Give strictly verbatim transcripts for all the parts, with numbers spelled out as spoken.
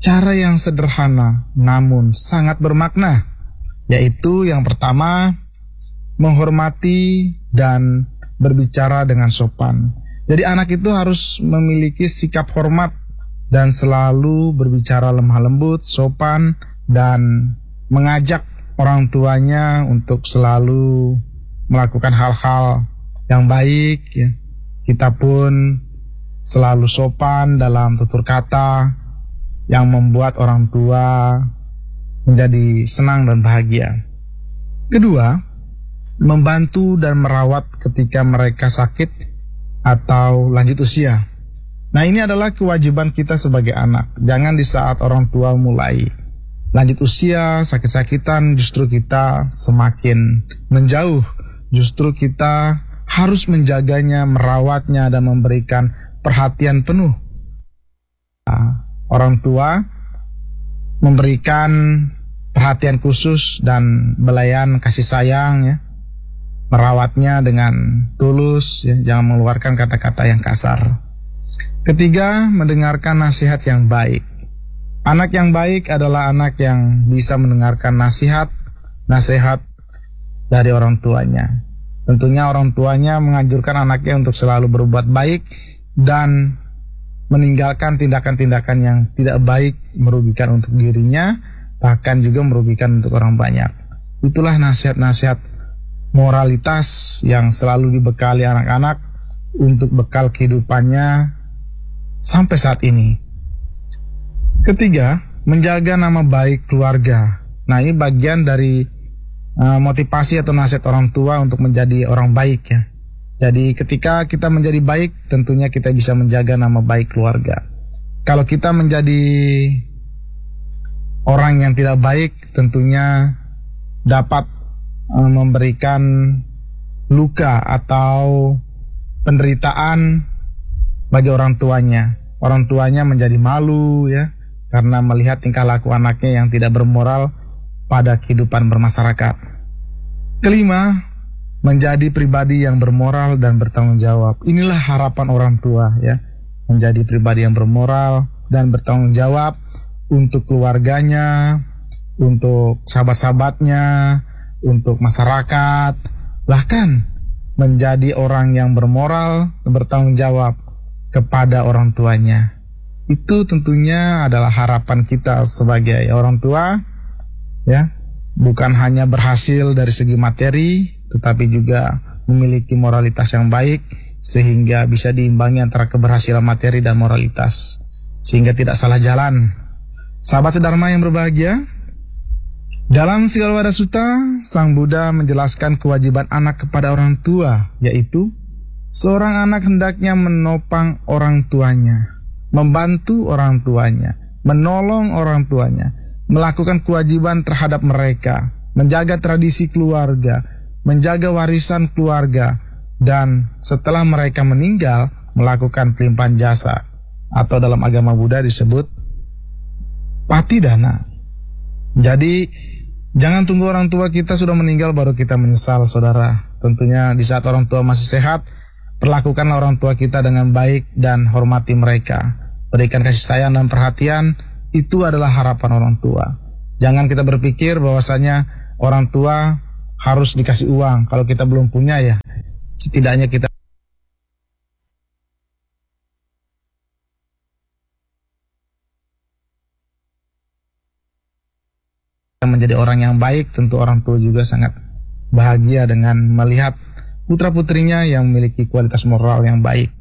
cara yang sederhana namun sangat bermakna, yaitu yang pertama, menghormati dan berbicara dengan sopan. Jadi anak itu harus memiliki sikap hormat dan selalu berbicara lemah lembut, sopan, dan mengajak orang tuanya untuk selalu melakukan hal-hal yang baik, ya. Kita pun selalu sopan dalam tutur kata yang membuat orang tua menjadi senang dan bahagia. Kedua, membantu dan merawat ketika mereka sakit atau lanjut usia. Nah, ini adalah kewajiban kita sebagai anak. Jangan di saat orang tua mulai lanjut usia, sakit-sakitan, justru kita semakin menjauh. Justru kita harus menjaganya, merawatnya, dan memberikan perhatian penuh. Orang tua memberikan perhatian khusus dan belayan kasih sayang, ya. Merawatnya dengan tulus, ya, jangan mengeluarkan kata-kata yang kasar. Ketiga, mendengarkan nasihat yang baik. Anak yang baik adalah anak yang bisa mendengarkan nasihat, nasihat dari orang tuanya. Tentunya orang tuanya menganjurkan anaknya untuk selalu berbuat baik dan meninggalkan tindakan-tindakan yang tidak baik, merugikan untuk dirinya, bahkan juga merugikan untuk orang banyak. Itulah nasihat-nasihat moralitas yang selalu dibekali anak-anak untuk bekal kehidupannya sampai saat ini. Ketiga, menjaga nama baik keluarga. Nah, ini bagian dari uh, motivasi atau nasihat orang tua untuk menjadi orang baik, ya. Jadi ketika kita menjadi baik, tentunya kita bisa menjaga nama baik keluarga. Kalau kita menjadi orang yang tidak baik, tentunya dapat uh, memberikan luka atau penderitaan bagi orang tuanya. Orang tuanya menjadi malu, ya, karena melihat tingkah laku anaknya yang tidak bermoral pada kehidupan bermasyarakat. Kelima, menjadi pribadi yang bermoral dan bertanggung jawab. Inilah harapan orang tua, ya, menjadi pribadi yang bermoral dan bertanggung jawab untuk keluarganya, untuk sahabat-sahabatnya, untuk masyarakat, bahkan menjadi orang yang bermoral dan bertanggung jawab kepada orang tuanya. Itu tentunya adalah harapan kita sebagai orang tua, ya, bukan hanya berhasil dari segi materi, tetapi juga memiliki moralitas yang baik sehingga bisa diimbangi antara keberhasilan materi dan moralitas, sehingga tidak salah jalan. Sahabat sedharma yang berbahagia, dalam Sigalwada Sutta, Sang Buddha menjelaskan kewajiban anak kepada orang tua, yaitu seorang anak hendaknya menopang orang tuanya, membantu orang tuanya, menolong orang tuanya, melakukan kewajiban terhadap mereka, menjaga tradisi keluarga, menjaga warisan keluarga, dan setelah mereka meninggal, melakukan pelimpahan jasa, atau dalam agama Buddha disebut patidana. Jadi, jangan tunggu orang tua kita sudah meninggal baru kita menyesal, saudara. Tentunya di saat orang tua masih sehat, perlakukanlah orang tua kita dengan baik dan hormati mereka. Berikan kasih sayang dan perhatian, itu adalah harapan orang tua. Jangan kita berpikir bahwasanya orang tua harus dikasih uang. Kalau kita belum punya, ya setidaknya kita menjadi orang yang baik. Tentu orang tua juga sangat bahagia dengan melihat putra-putrinya yang memiliki kualitas moral yang baik.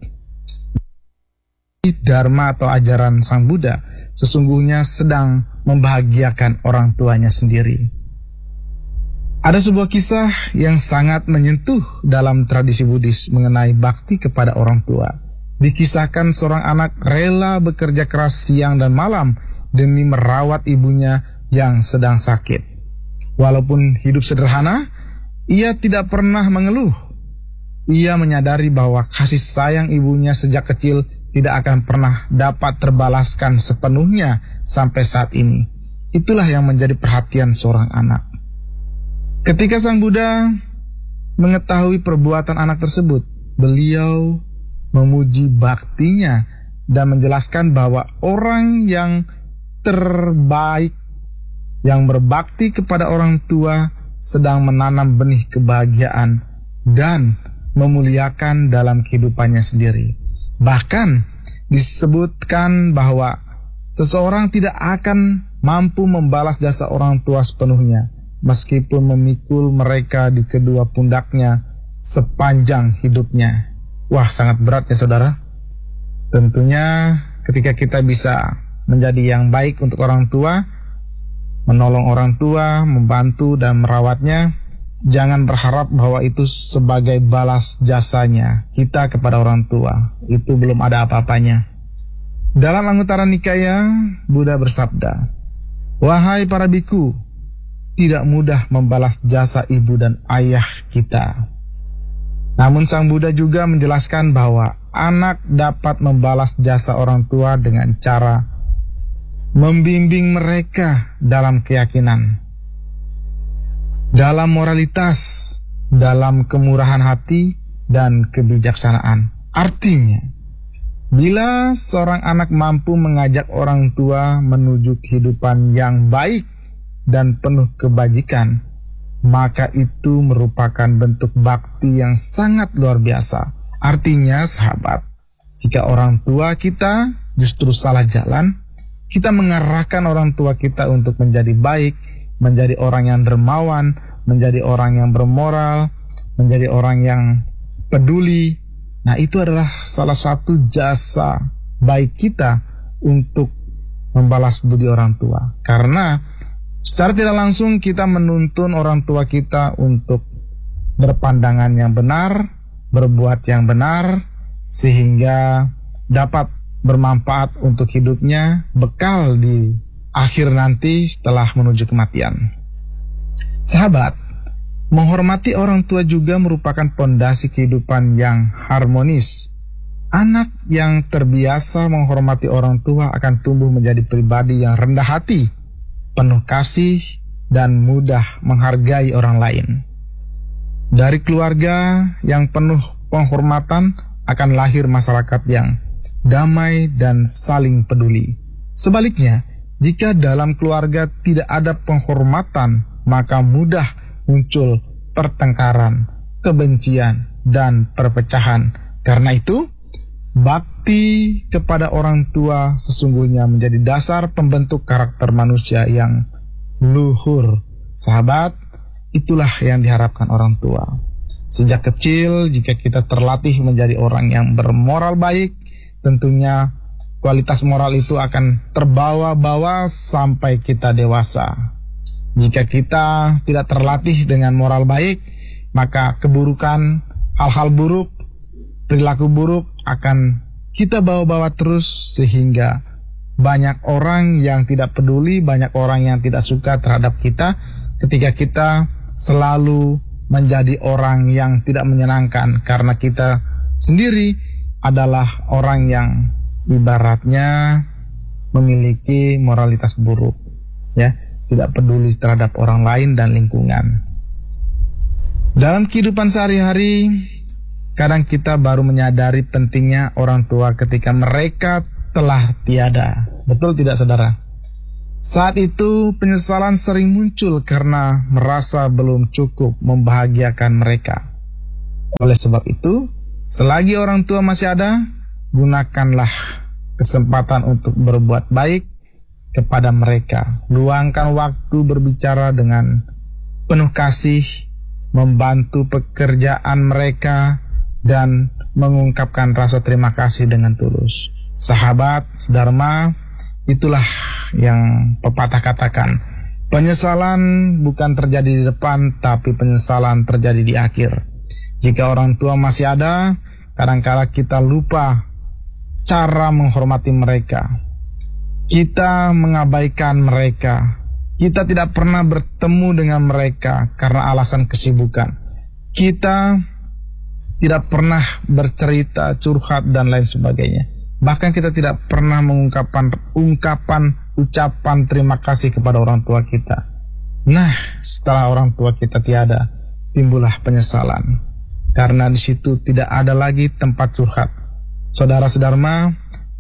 Dharma atau ajaran Sang Buddha sesungguhnya sedang membahagiakan orang tuanya sendiri. Ada sebuah kisah yang sangat menyentuh dalam tradisi Buddhis mengenai bakti kepada orang tua. Dikisahkan seorang anak rela bekerja keras siang dan malam demi merawat ibunya yang sedang sakit. Walaupun hidup sederhana, ia tidak pernah mengeluh. Ia menyadari bahwa kasih sayang ibunya sejak kecil tidak akan pernah dapat terbalaskan sepenuhnya sampai saat ini. Itulah yang menjadi perhatian seorang anak. Ketika Sang Buddha mengetahui perbuatan anak tersebut, beliau memuji baktinya dan menjelaskan bahwa orang yang terbaik yang berbakti kepada orang tua sedang menanam benih kebahagiaan dan memuliakan dalam kehidupannya sendiri. Bahkan disebutkan bahwa seseorang tidak akan mampu membalas jasa orang tua sepenuhnya, meskipun memikul mereka di kedua pundaknya sepanjang hidupnya. Wah, sangat berat ya saudara. Tentunya ketika kita bisa menjadi yang baik untuk orang tua, menolong orang tua, membantu dan merawatnya, jangan berharap bahwa itu sebagai balas jasanya kita kepada orang tua. Itu belum ada apa-apanya. Dalam Anguttara Nikaya, Buddha bersabda, "Wahai para biku, tidak mudah membalas jasa ibu dan ayah kita." Namun Sang Buddha juga menjelaskan bahwa anak dapat membalas jasa orang tua dengan cara membimbing mereka dalam keyakinan, dalam moralitas, dalam kemurahan hati, dan kebijaksanaan. Artinya, bila seorang anak mampu mengajak orang tua menuju kehidupan yang baik dan penuh kebajikan, maka itu merupakan bentuk bakti yang sangat luar biasa. Artinya, sahabat, jika orang tua kita justru salah jalan, kita mengarahkan orang tua kita untuk menjadi baik, menjadi orang yang dermawan, menjadi orang yang bermoral, menjadi orang yang peduli. Nah, itu adalah salah satu jasa baik kita untuk membalas budi orang tua. Karena secara tidak langsung kita menuntun orang tua kita untuk berpandangan yang benar, berbuat yang benar, sehingga dapat bermanfaat untuk hidupnya, bekal di akhir nanti setelah menuju kematian. Sahabat, menghormati orang tua juga merupakan pondasi kehidupan yang harmonis. Anak yang terbiasa menghormati orang tua akan tumbuh menjadi pribadi yang rendah hati, penuh kasih, dan mudah menghargai orang lain. Dari keluarga yang penuh penghormatan akan lahir masyarakat yang damai dan saling peduli. Sebaliknya, jika dalam keluarga tidak ada penghormatan, maka mudah muncul pertengkaran, kebencian, dan perpecahan. Karena itu, bakti kepada orang tua sesungguhnya menjadi dasar pembentuk karakter manusia yang luhur. Sahabat, itulah yang diharapkan orang tua. Sejak kecil, jika kita terlatih menjadi orang yang bermoral baik, tentunya kualitas moral itu akan terbawa-bawa sampai kita dewasa. Jika kita tidak terlatih dengan moral baik, maka keburukan, hal-hal buruk, perilaku buruk akan kita bawa-bawa terus, sehingga banyak orang yang tidak peduli, banyak orang yang tidak suka terhadap kita ketika kita selalu menjadi orang yang tidak menyenangkan, karena kita sendiri adalah orang yang ibaratnya memiliki moralitas buruk, ya, tidak peduli terhadap orang lain dan lingkungan. Dalam kehidupan sehari-hari, kadang kita baru menyadari pentingnya orang tua ketika mereka telah tiada. Betul tidak, saudara? Saat itu penyesalan sering muncul karena merasa belum cukup membahagiakan mereka. Oleh sebab itu, selagi orang tua masih ada, gunakanlah kesempatan untuk berbuat baik kepada mereka. Luangkan waktu berbicara dengan penuh kasih, membantu pekerjaan mereka, dan mengungkapkan rasa terima kasih dengan tulus. Sahabat, sedharma, itulah yang pepatah katakan, penyesalan bukan terjadi di depan, tapi penyesalan terjadi di akhir. Jika orang tua masih ada, kadangkala kita lupa cara menghormati mereka. Kita mengabaikan mereka. Kita tidak pernah bertemu dengan mereka karena alasan kesibukan. Kita tidak pernah bercerita, curhat, dan lain sebagainya. Bahkan kita tidak pernah mengungkapkan ungkapan, ucapan terima kasih kepada orang tua kita. Nah, setelah orang tua kita tiada, timbullah penyesalan. Karena di situ tidak ada lagi tempat curhat. Saudara sedharma,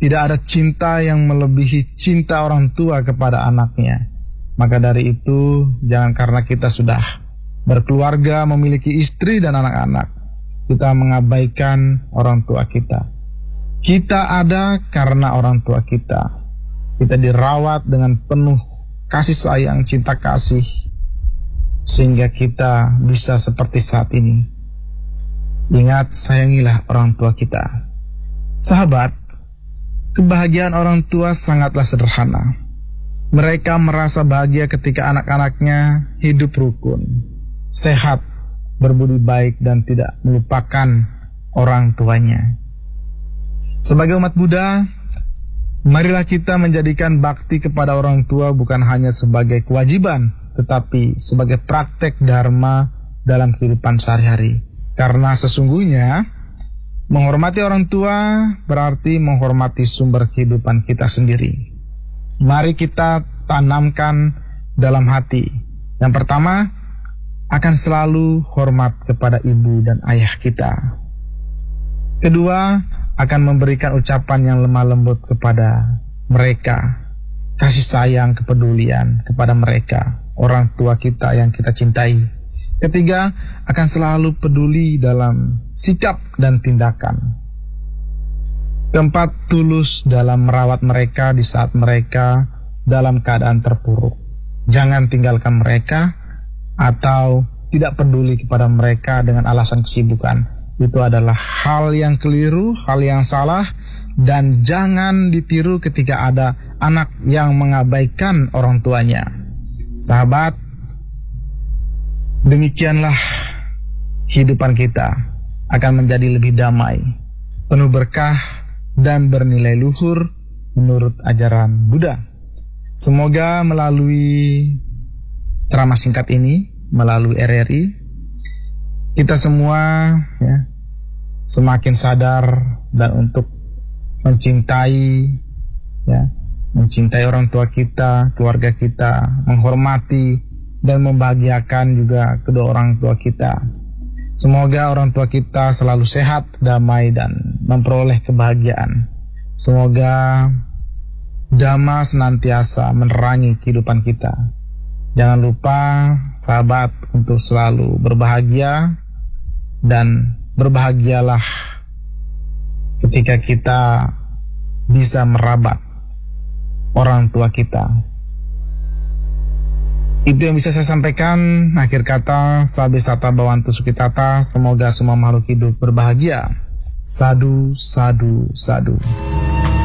Tidak ada cinta yang melebihi cinta orang tua kepada anaknya. Maka dari itu, jangan karena kita sudah berkeluarga, memiliki istri dan anak-anak, kita mengabaikan orang tua kita. Kita ada karena orang tua kita. Kita dirawat dengan penuh kasih sayang, cinta kasih, sehingga kita bisa seperti saat ini. Ingat, sayangilah orang tua kita. Sahabat, kebahagiaan orang tua sangatlah sederhana. Mereka merasa bahagia ketika anak-anaknya hidup rukun, sehat, berbudi baik, dan tidak melupakan orang tuanya. Sebagai umat Buddha, marilah kita menjadikan bakti kepada orang tua bukan hanya sebagai kewajiban, tetapi sebagai praktek dharma dalam kehidupan sehari-hari. Karena sesungguhnya menghormati orang tua berarti menghormati sumber kehidupan kita sendiri. Mari kita tanamkan dalam hati. Yang pertama, akan selalu hormat kepada ibu dan ayah kita. Kedua, akan memberikan ucapan yang lemah lembut kepada mereka. Kasih sayang, kepedulian kepada mereka, orang tua kita yang kita cintai. Ketiga, akan selalu peduli dalam sikap dan tindakan. Keempat, tulus dalam merawat mereka di saat mereka dalam keadaan terpuruk. Jangan tinggalkan mereka atau tidak peduli kepada mereka dengan alasan kesibukan. Itu adalah hal yang keliru, hal yang salah, dan jangan ditiru ketika ada anak yang mengabaikan orang tuanya. Sahabat, demikianlah kehidupan kita akan menjadi lebih damai, penuh berkah, dan bernilai luhur menurut ajaran Buddha. Semoga melalui ceramah singkat ini, melalui R R I, kita semua ya, semakin sadar dan untuk mencintai, ya, mencintai orang tua kita, keluarga kita, menghormati dan membahagiakan juga kedua orang tua kita. Semoga orang tua kita selalu sehat, damai, dan memperoleh kebahagiaan. Semoga Dhamma senantiasa menerangi kehidupan kita. Jangan lupa, sahabat, untuk selalu berbahagia, dan berbahagialah ketika kita bisa merabat orang tua kita. Itu yang bisa saya sampaikan. Akhir kata, Sabe Sata Bhavantu Sukhitata. Semoga semua makhluk hidup berbahagia. Sadu, sadu, sadu.